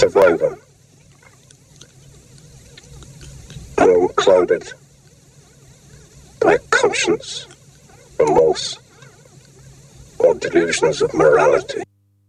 survivor, unclouded by conscience, remorse, or delusions of morality.